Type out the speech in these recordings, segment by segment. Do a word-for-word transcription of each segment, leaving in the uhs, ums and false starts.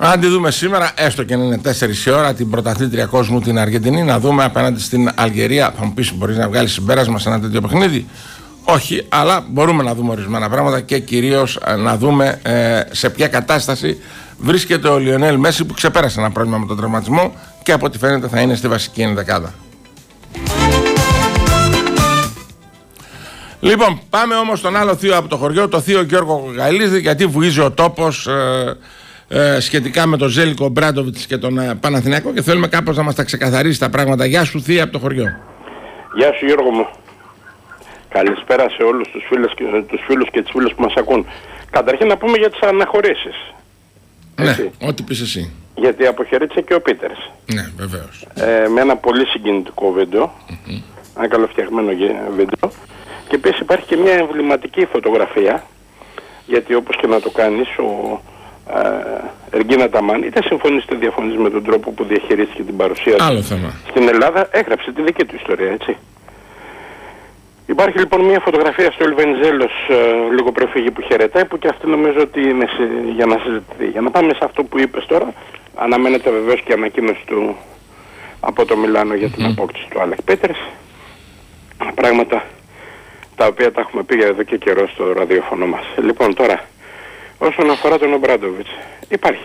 Αν τη δούμε σήμερα, έστω και να είναι τέσσερις η ώρα, την πρωταθλήτρια κόσμου την Αργεντινή, να δούμε απέναντι στην Αλγερία. Θα μου πεις, μπορείς να βγάλεις συμπέρασμα σε ένα τέτοιο παιχνίδι? Όχι, αλλά μπορούμε να δούμε ορισμένα πράγματα και κυρίως να δούμε ε, σε ποια κατάσταση βρίσκεται ο Λιονέλ Μέση, που ξεπέρασε ένα πρόβλημα με τον τραυματισμό και από ό,τι φαίνεται θα είναι στη βασική ενδεκάδα. Λοιπόν, πάμε όμως στον άλλο θείο από το χωριό, το θείο Γιώργο Κοκαλίδη, γιατί βουίζει ο τόπος ε, ε, σχετικά με τον Ζέλικο Μπράντοβιτς και τον ε, Παναθηναϊκό και θέλουμε κάπως να μας τα ξεκαθαρίσει τα πράγματα. Γεια σου θεία από το χωριό. Γεια σου Γιώργο μου. Καλησπέρα σε όλους τους φίλους και, τους φίλους και τις φίλες που μας ακούν. Καταρχήν να πούμε για τις αναχωρήσεις. Ναι, έτσι, ό,τι πεις εσύ. Γιατί αποχαιρέτησε και ο Πίτερς. Ναι, βεβαίως. Ε, με ένα πολύ συγκινητικό βίντεο. Mm-hmm. Ένα καλοφτιαγμένο βίντεο. Και επίσης υπάρχει και μια εμβληματική φωτογραφία. Γιατί όπως και να το κάνεις, ο ε, Εργίνα Ταμάν, είτε συμφωνείς είτε διαφωνείς με τον τρόπο που διαχειρίστηκε την παρουσία του στην Ελλάδα, έγραψε τη δική του ιστορία, έτσι. Υπάρχει λοιπόν μια φωτογραφία στο Ελβενιζέλος ε, λίγο πριν φύγει που χαιρετάει, που και αυτή νομίζω ότι είναι σε, για να συζητηθεί. Για να πάμε σε αυτό που είπες τώρα, αναμένεται βεβαίως και η ανακοίνωση του από το Μιλάνο για την mm-hmm. απόκτηση του Άλεκ Πέτερς. Πράγματα τα οποία τα έχουμε πει εδώ και καιρό στο ραδιόφωνο μας. Λοιπόν τώρα, όσον αφορά τον Ομπράντοβιτς, υπάρχει...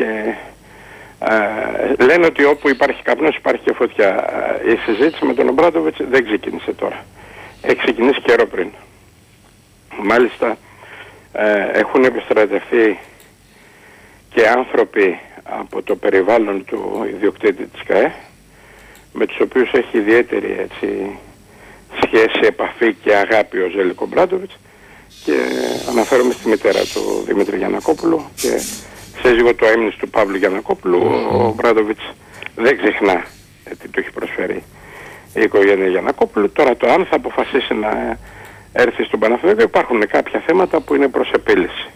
Ε, λένε ότι όπου υπάρχει καπνός υπάρχει και φωτιά. Ε, η συζήτηση με τον Ομπράντοβιτς δεν ξεκίνησε τώρα. Έχει ξεκινήσει καιρό πριν. Μάλιστα ε, έχουν επιστρατευτεί και άνθρωποι από το περιβάλλον του ιδιοκτήτη της ΚΑΕ, με τους οποίους έχει ιδιαίτερη έτσι, σχέση, επαφή και αγάπη ο Ζέλικο Μπράντοβιτς, και αναφέρομαι στη μητέρα του Δημήτρη Γιαννακόπουλου και σύζυγο του αείμνης του Παύλου Γιαννακόπουλου. Ο Μπράντοβιτς δεν ξεχνά τι του έχει προσφέρει η οικογένεια Γιαννακόπουλου. Τώρα το αν θα αποφασίσει να έρθει στον Παναθηναϊκό, υπάρχουν κάποια θέματα που είναι προς επίλυση.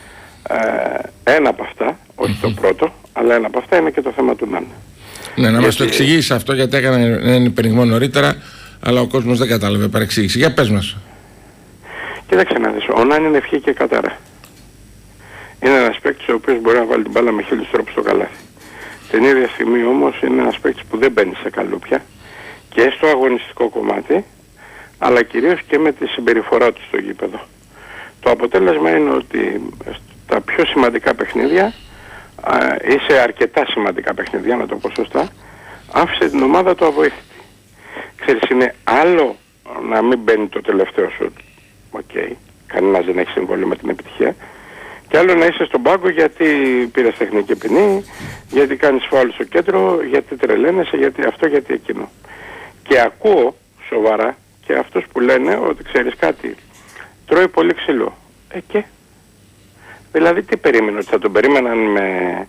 Ε, ένα από αυτά, όχι mm-hmm. το πρώτο, αλλά ένα από αυτά είναι και το θέμα του Ναν. Ναι, να γιατί... μας το εξηγήσει αυτό, γιατί έκανε έναν υπερηγμό νωρίτερα, αλλά ο κόσμος δεν κατάλαβε παρεξήγηση. Για πες μας. Κοίταξε να δεις, ο Ναν είναι ευχή και κατάρα. Είναι ένας παίκτης ο οποίος μπορεί να βάλει την μπάλα με χίλιους τρόπους στο καλάθι. Την ίδια στιγμή όμως είναι ένας παίκτης που δεν μπαίνει σε καλούπια και στο αγωνιστικό κομμάτι, αλλά κυρίως και με τη συμπεριφορά του στο γήπεδο. Το αποτέλεσμα είναι ότι στα πιο σημαντικά παιχνίδια, α, ή σε αρκετά σημαντικά παιχνίδια, να το πω σωστά, άφησε την ομάδα του αβοήθητη. Ξέρεις, είναι άλλο να μην μπαίνει το τελευταίο σου, οκ, okay, κανένας δεν έχει συμβόλαιο με την επιτυχία, και άλλο να είσαι στον πάγκο γιατί πήρες τεχνική ποινή, γιατί κάνεις φάουλ στο κέντρο, γιατί τρελαίνεσαι, γιατί αυτό, γιατί εκείνο. Και ακούω σοβαρά και αυτούς που λένε ότι ξέρεις κάτι, τρώει πολύ ξύλο. Ε, και. Δηλαδή τι περίμενε, ότι θα τον περίμεναν με...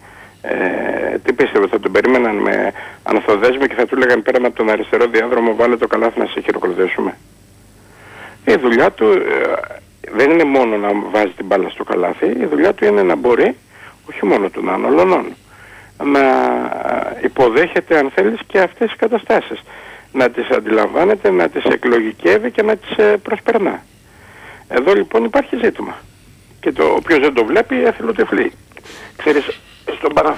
Ε, τι πίστευε, θα τον περίμεναν με ανθοδέσμη και θα του λέγαν πέραμε από τον αριστερό διάδρομο, βάλε το καλάθι να σε χειροκροτήσουμε. Η δουλειά του ε, δεν είναι μόνο να βάζει την μπάλα στο καλάθι, η δουλειά του είναι να μπορεί, όχι μόνο του Ναν, ολονών, να υποδέχεται αν θέλεις και αυτές τις καταστάσεις. Να τις αντιλαμβάνεται, να τις εκλογικεύει και να τις ε, προσπερνά. Εδώ λοιπόν υπάρχει ζήτημα. Και το όποιος δεν το βλέπει εθελοτυφλεί. Ξέρεις, στον